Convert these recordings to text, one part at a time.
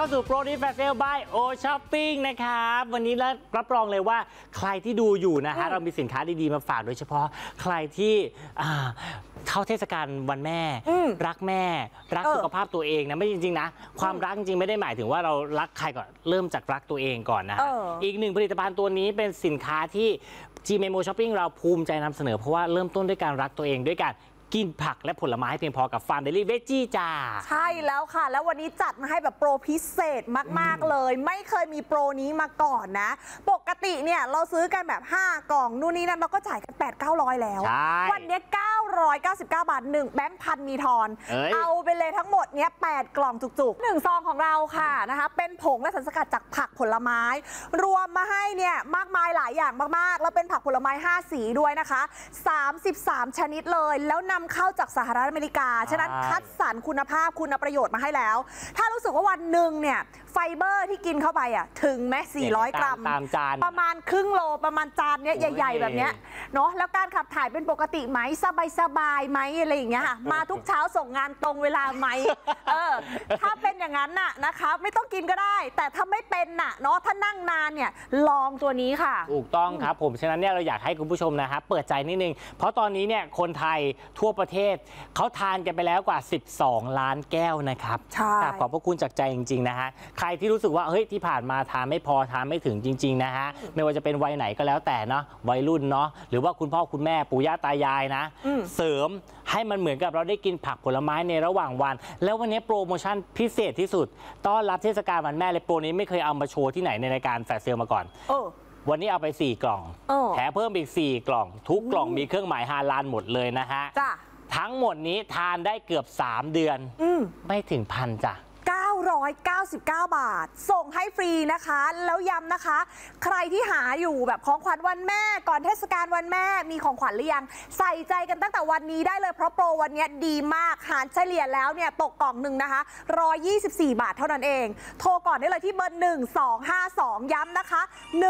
เข้าสู่โปรดีแฟเซลบายโอช้อปปิ้งนะครับวันนี้รับรองเลยว่าใครที่ดูอยู่นะฮะเรามีสินค้าดีๆมาฝากโดยเฉพาะใครที่เข้าเทศกาลวันแม่รักแม่รักสุขภาพตัวเองนะไม่จริงๆนะความรักจริงๆไม่ได้หมายถึงว่าเรารักใครก่อนเริ่มจากรักตัวเองก่อนนะอีกหนึ่งผลิตภัณฑ์ตัวนี้เป็นสินค้าที่ GMMO Shopping เราภูมิใจนำเสนอเพราะว่าเริ่มต้นด้วยการรักตัวเองด้วยการกินผักและผลไม้เพียงพอกับ Farm Daily Veggie จ้าใช่แล้วค่ะแล้ววันนี้จัดมาให้แบบโปรพิเศษมากๆเลยไม่เคยมีโปรนี้มาก่อนนะปกติเนี่ยเราซื้อกันแบบ5กล่องนู่นนี่นั่นเราก็จ่ายกัน 800-900 แล้ววันนี้999 บาท1แบงค์พันมีทอนเอาไปเลยทั้งหมดเนี้ย8กล่องจุกๆ1ซองของเราค่ะนะคะเป็นผงและสารสกัดจากผักผลไม้รวมมาให้เนี่ยมากมายหลายอย่างมากๆแล้วเป็นผักผลไม้5สีด้วยนะคะ33ชนิดเลยแล้วนำเข้าจากสหรัฐอเมริกาฉะนั้นคัดสรรคุณภาพคุณประโยชน์มาให้แล้วถ้ารู้สึกว่าวันหนึ่งเนี่ยไฟเบอร์ที่กินเข้าไปถึงไหม400 กรัมตามจานประมาณครึ่งโลประมาณจานเนี้ยใหญ่ๆแบบเนี้ยเนาะแล้วการขับถ่ายเป็นปกติไหมสบายไหมอะไรอย่างเงี้ยมาทุกเช้าส่งงานตรงเวลาไหมถ้าเป็นอย่างนั้นน่ะนะคะไม่ต้องกินก็ได้แต่ถ้าไม่เป็นน่ะเนาะถ้านั่งนานเนี่ยลองตัวนี้ค่ะถูกต้องครับผมฉะนั้นเนี่ยเราอยากให้คุณผู้ชมนะฮะเปิดใจนิดนึงเพราะตอนนี้เนี่ยคนไทยทั่วประเทศเขาทานกันไปแล้วกว่า12 ล้านแก้วนะครับขอบพระคุณจากใจจริงๆนะฮะใครที่รู้สึกว่าเฮ้ยที่ผ่านมาทานไม่พอทานไม่ถึงจริงๆนะฮะไม่ว่าจะเป็นวัยไหนก็แล้วแต่เนาะวัยรุ่นเนาะหรือว่าคุณพ่อคุณแม่ปู่ย่าตายายนะเสริมให้มันเหมือนกับเราได้กินผักผลไม้ในระหว่างวันแล้ววันนี้โปรโมชั่นพิเศษที่สุดต้อนรับเทศกาลวันแม่เลยโปรนี้ไม่เคยเอามาโชว์ที่ไหนในรายการแฟลชเซลมาก่อนวันนี้เอาไป4กล่องแถมเพิ่มอีก4กล่องทุกกล่องมีเครื่องหมายฮาลาลหมดเลยนะฮะทั้งหมดนี้ทานได้เกือบ3เดือนไม่ถึงพันจ้ะ 999 บาทส่งให้ฟรีนะคะแล้วย้ำนะคะใครที่หาอยู่แบบของขวัญวันแม่ก่อนเทศกาลวันแม่มีของขวัญหรือยังใส่ใจกันตั้งแต่วันนี้ได้เลยเพราะโปรวันนี้ดีมากหารเฉลี่ยแล้วเนี่ยตกกล่องหนึ่งนะคะ124 บาทเท่านั้นเองโทรก่อนได้เลยที่เบอร์1252ย้ำนะคะ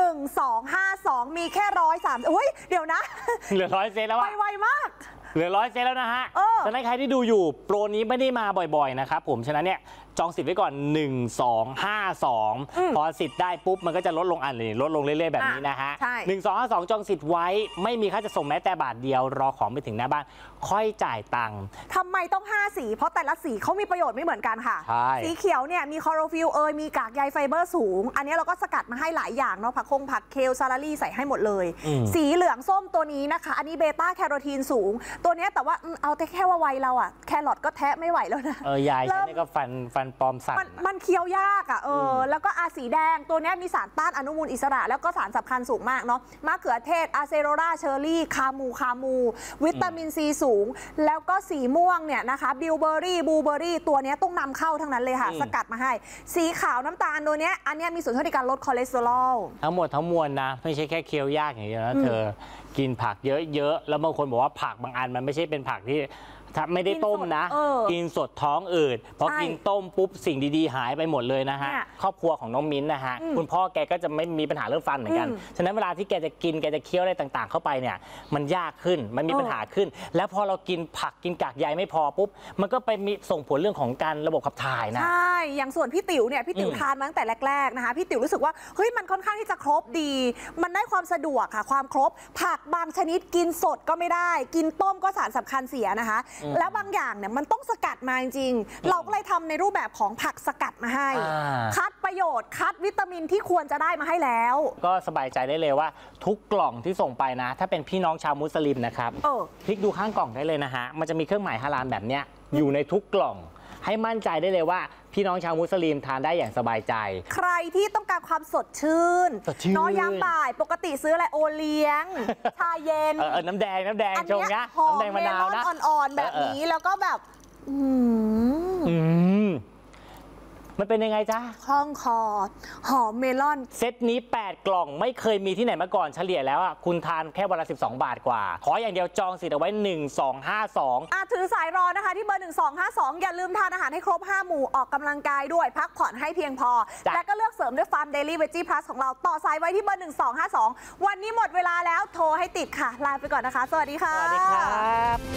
1252มีแค่130อุ้ยเดี๋ยวนะเหลือ100 เซนแล้วไวมากเหลือ100 เซนแล้วนะฮะฉะนั้นใครที่ดูอยู่โปรนี้ไม่ได้มาบ่อยๆนะครับผมฉะนั้นเนี่ยจองสิทธิ์ไว้ก่อน1252พอสิทธิ์ได้ปุ๊บมันก็จะลดลงลดลงเรื่อยๆแบบนี้นะฮะ1252จองสิทธิ์ไว้ไม่มีค่าจะส่งแม้แต่บาทเดียวรอของไปถึงหน้าบ้านค่อยจ่ายตังค์ทำไมต้อง5สีเพราะแต่ละสีเขามีประโยชน์ไม่เหมือนกันค่ะสีเขียวเนี่ยมีคลอโรฟิลมีกากใยไฟเบอร์สูงอันนี้เราก็สกัดมาให้หลายอย่างเนาะผักเคลซาลารี่ใส่ให้หมดเลยสีเหลืองส้มตัวนี้นะคะอันนี้เบต้าแคโรทีนสูงตัวนี้แต่ว่าเอาแต่แค่ว่าวัยเราแครอทก็แทะไม่ไหวแล้วนะยายฉันนี่ก็ฟันปลอมสั่นมันเคี้ยวยากแล้วก็สีแดงตัวนี้มีสารต้านอนุมูลอิสระแล้วก็สารสำคัญสูงมากเนาะมะเขือเทศอะเซโรราเชอร์รี่คามูวิตามินซีสูงแล้วก็สีม่วงเนี่ยนะคะบิลเบอรี่บลูเบอรี่ตัวนี้ต้องนำเข้าทั้งนั้นเลยค่ะสกัดมาให้สีขาวน้ำตาลตัวนี้อันนี้มีส่วนช่วยในการลดคอเลสเตอรอลทั้งหมดทั้งมวลนะไม่ใช่แค่เคี้ยวยากอย่างเดียวนะเธอกินผักเยอะๆแล้วบางคนบอกว่าผักบางอันมันไม่ใช่เป็นผักที่ถ้าไม่ได้ต้มนะกินสดท้องอืดพอกินต้มปุ๊บสิ่งดีๆหายไปหมดเลยนะฮะครอบครัวของน้องมิ้นนะฮะคุณพ่อแกก็จะไม่มีปัญหาเรื่องฟันเหมือนกันฉะนั้นเวลาที่แกจะกินแกจะเคี้ยวอะไรต่างๆเข้าไปเนี่ยมันยากขึ้นมันมีปัญหาขึ้นแล้วพอเรากินผักกินกากใยไม่พอปุ๊บมันก็ไปมีส่งผลเรื่องของการระบบขับถ่ายนะใช่อย่างส่วนพี่ติ๋วเนี่ยพี่ติ๋วทานมาตั้งแต่แรกๆนะคะพี่ติ๋วรู้สึกว่าเฮ้ยมันค่อนข้างที่จะครบดีมันได้ความสะดวกค่ะความครบผักบางชนิดกินสดก็ไม่ได้กินต้มก็สารสำคัญเสียนะคะแล้วบางอย่างเนี่ยมันต้องสกัดมาจริงเราก็เลยทำในรูปแบบของผักสกัดมาให้คัดประโยชน์คัดวิตามินที่ควรจะได้มาให้แล้วก็สบายใจได้เลยว่าทุกกล่องที่ส่งไปนะถ้าเป็นพี่น้องชาวมุสลิมนะครับคลิกดูข้างกล่องได้เลยนะฮะมันจะมีเครื่องหมายฮาลาลแบบเนี้ยอยู่ในทุกกล่องให้มั่นใจได้เลยว่าพี่น้องชาวมุสลิมทานได้อย่างสบายใจใครที่ต้องการความสดชื่นน้อยยามบ่ายปกติซื้ออะไรโอเลี้ยงชาเย็นน้ำแดงชงนะน้ำแดงมะนาวนะอ่อนๆแบบนี้แล้วก็แบบมันเป็นยังไงจ๊ะคล่องคอหอมเมลอนเซตนี้8กล่องไม่เคยมีที่ไหนมาก่อนเฉลี่ยแล้วคุณทานแค่วันละ12 บาทกว่าขออย่างเดียวจองสิทธิ์เอาไว้1252 ถือสายรอนะคะที่เบอร์1252อย่าลืมทานอาหารให้ครบ5หมู่ออกกำลังกายด้วยพักผ่อนให้เพียงพอและก็เลือกเสริมด้วย Farm Daily Veggie Plus ของเราต่อสายไว้ที่เบอร์1252วันนี้หมดเวลาแล้วโทรให้ติดค่ะลาไปก่อนนะคะสวัสดีค่ะสวัสดีครับ